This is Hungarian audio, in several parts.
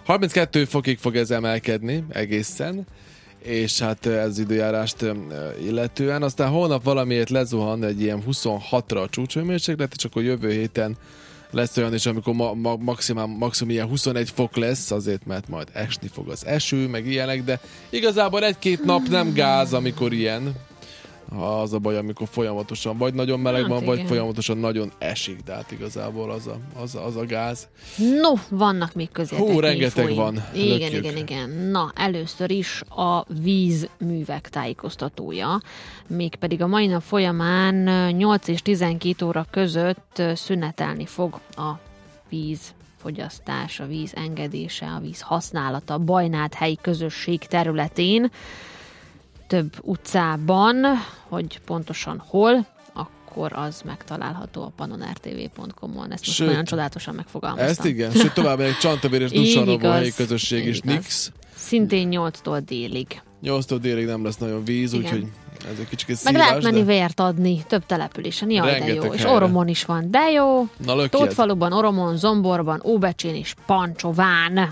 32 fokig fog ez emelkedni egészen, és hát ez időjárást illetően. Aztán holnap valamiért lezuhan egy ilyen 26-ra a csúcshőmérséklet, és akkor jövő héten lesz olyan is, amikor maximum ilyen 21 fok lesz, azért, mert majd esni fog az eső, meg ilyenek, de igazából egy-két nap nem gáz, amikor ilyen. Az a baj, amikor folyamatosan vagy nagyon meleg van, vagy folyamatosan nagyon esik, de hát igazából az a gáz. No, vannak még közétek. Rengeteg van. Igen. Na, először is a vízművek tájékoztatója. Mégpedig a mai nap folyamán 8 és 12 óra között szünetelni fog a vízfogyasztás, a víz engedése, a víz használata a Bajnát helyi közösség területén. Több utcában, hogy pontosan hol, akkor az megtalálható a pannonrtv.com-on. Ezt most nagyon csodálatosan megfogalmaztam. Ezt igen, sőt tovább egy Csantavér és Dussanovó helyi közösség is, Nix. Szintén 8-tól délig. 8-tól délig nem lesz nagyon víz, úgyhogy ez egy kicsit szívás. Meg lehet menni vért adni több településen, jaj, de jó. És Oromon is van, de jó. Tótfaluban, Oromon, Zomborban, Óbecsén és Pancsován.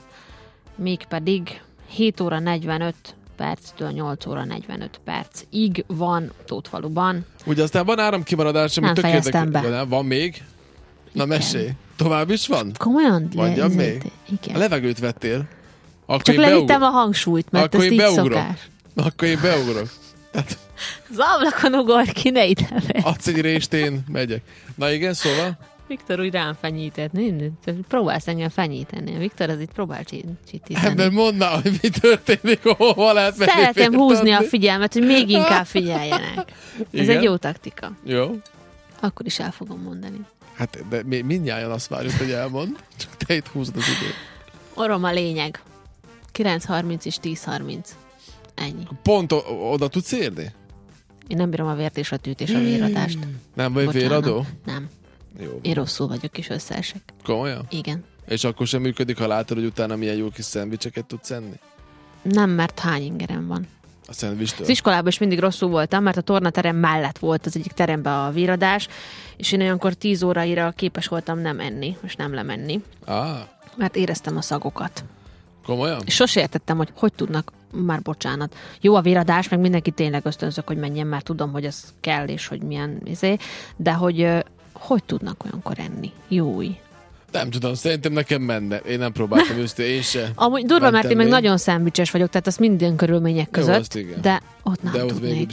Mégpedig 7 óra 45 perctől 8 óra 45 percig van Tótfaluban. Ugye aztán van áramkimaradás, ami tök érdekes. Van még? Na mesélj. Tovább is van? Komolyan? Mondjam még. Igen. A levegőt vettél. Akkor csak levittem a hangsúlyt, mert ez így szokás. Akkor én beugrok. Az ablakon ugor ki, ne ide be. Adsz egy rést, én megyek. Na igen, szóval? Viktor úgy rám fenyített. Próbálsz engem fenyíteni. Viktor az itt próbál csitíteni. Ebben mondd már, hogy mi történik, hova lehet menni. Szeretem húzni a figyelmet, hogy még inkább figyeljenek. Ez egy jó taktika. Jó. Akkor is el fogom mondani. Hát, de mindnyájan azt várjuk, hogy elmond. Csak te itt húzod az időt. Orom a lényeg. 9:30 és 10:30. Ennyi. Pont oda tudsz érni? Én nem bírom a vért és a tűt és a véradást. Nem vagy véradó? Nem. Jó. Én rosszul vagyok és összeesek. Komolyan? Igen. És akkor sem működik, ha látod, hogy utána milyen jó kis szendvicseket tudsz enni? Nem, mert hány ingerem van. A szendvicstől? Az iskolában is mindig rosszul voltam, mert a tornaterem mellett volt az egyik teremben a véradás, és én olyankor 10 óraira képes voltam nem enni, és nem lemenni. Mert éreztem a szagokat. Komolyan? És sose értettem, hogy tudnak, már bocsánat. Jó a véradás, meg mindenki tényleg ösztönzök, hogy menjen, már tudom, hogy ez kell, és hogy milyen de hogy tudnak olyankor enni? Jói. Nem tudom, szerintem nekem menne. Én nem próbáltam én se. Amúgy durva, mert én meg nagyon szendvicses vagyok, tehát az minden körülmények között. Jó, de ott nem tudnék.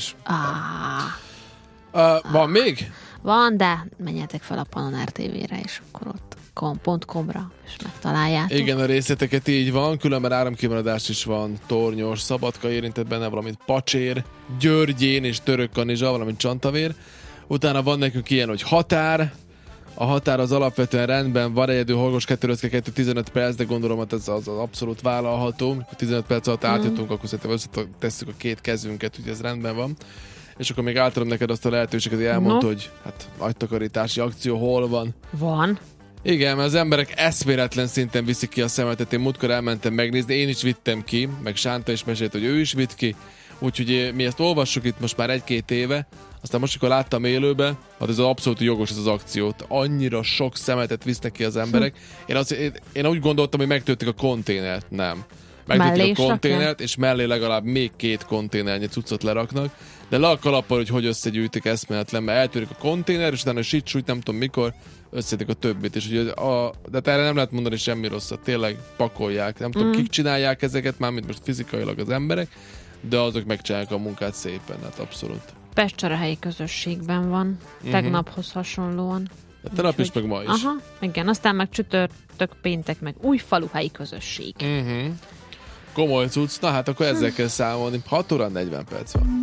Van még? Van, de menjetek fel a Pannon RTV-re, és akkor ott .com-ra, és megtaláljátok. Igen, a részleteket így van, különben áramkimaradás is van, Tornyos, Szabadka érintett benne, valamint Pacsér, Györgyén és Törökkanizsa, valamint Csantavér. Utána van nekünk ilyen, hogy határ. A határ az alapvetően rendben van, egyedül Horgos 2 15 perc, de gondolom, hogy ez az abszolút vállalható. Ha 15 perc alatt átjutunk, akkor szerintem összetesszük a két kezünket, hogy ez rendben van. És akkor még átadom neked azt a lehetőséget, hogy elmondta, hogy hát nagy takarítási akció hol van. Van. Igen, mert az emberek eszméletlen szinten viszik ki a szemetet. Én múltkor elmentem megnézni, én is vittem ki, meg Sánta is mesélt, hogy ő is vitt ki. Úgyhogy mi ezt olvassuk itt most már 1-2 éve. Aztán most, amikor láttam élőbe, hát ez az abszolút jogos ez az akció. Annyira sok szemetet visznek ki az emberek. Én úgy gondoltam, hogy megtöltik a konténert. Nem. Megtöltik a konténert, és mellé legalább még 2 konténernyi cuccot leraknak. De le a kalappal, hogy összegyűjtik eszméletlen, mert eltörik a konténer, és utána sicsújt, nem tudom mikor, összedik a többit. És ugye de erre nem lehet mondani semmi rosszat. Tényleg pakolják. Nem tudom, kik csinálják ezeket, mármint most fizikailag az emberek, de azok megcsinálják a munkát szépen, hát abszolút. Pestcsere helyi közösségben van, tegnaphoz hasonlóan. Tegnap is, meg ma is. Aha, igen, aztán meg csütörtök, péntek, meg Újfalu helyi közösség. Komoly cucc, na hát akkor ezzel kell számolni. 6 óra 40 perc van.